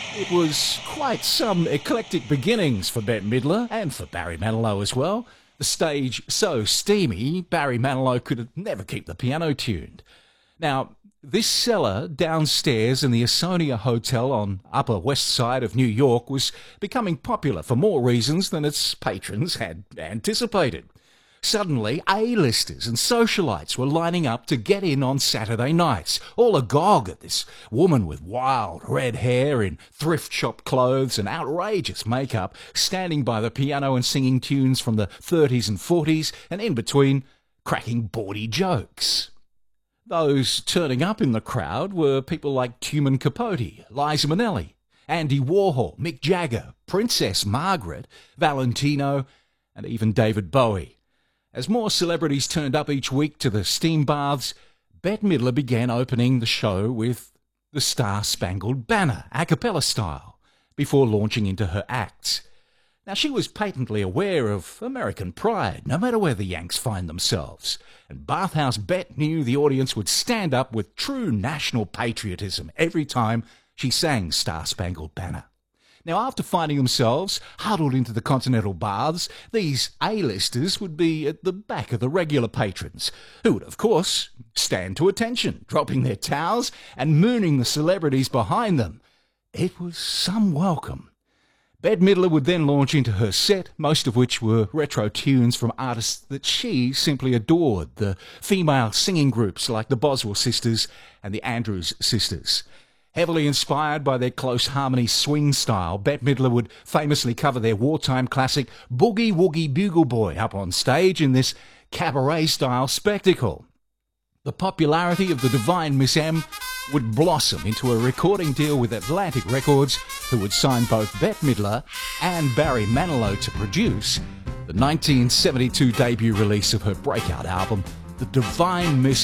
It was quite some eclectic beginnings for Bette Midler and for Barry Manilow as well. The stage so steamy, Barry Manilow could never keep the piano tuned. Now, this cellar downstairs in the Asonia Hotel on Upper West Side of New York was becoming popular for more reasons than its patrons had anticipated. Suddenly, A-listers and socialites were lining up to get in on Saturday nights, all agog at this woman with wild red hair in thrift shop clothes and outrageous makeup, standing by the piano and singing tunes from the 30s and 40s, and in between, cracking bawdy jokes. Those turning up in the crowd were people like Truman Capote, Liza Minnelli, Andy Warhol, Mick Jagger, Princess Margaret, Valentino, and even David Bowie. As more celebrities turned up each week to the steam baths, Bette Midler began opening the show with the Star-Spangled Banner, a cappella style, before launching into her acts. Now, she was patently aware of American pride, no matter where the Yanks find themselves, and Bathhouse Bette knew the audience would stand up with true national patriotism every time she sang Star-Spangled Banner. Now, after finding themselves huddled into the continental baths, these A-listers would be at the back of the regular patrons, who would, of course, stand to attention, dropping their towels and mooning the celebrities behind them. It was some welcome. Bette Midler would then launch into her set, most of which were retro tunes from artists that she simply adored, the female singing groups like the Boswell Sisters and the Andrews Sisters. Heavily inspired by their close harmony swing style, Bette Midler would famously cover their wartime classic Boogie Woogie Bugle Boy up on stage in this cabaret-style spectacle. The popularity of the Divine Miss M would blossom into a recording deal with Atlantic Records, who would sign both Bette Midler and Barry Manilow to produce the 1972 debut release of her breakout album, The Divine Miss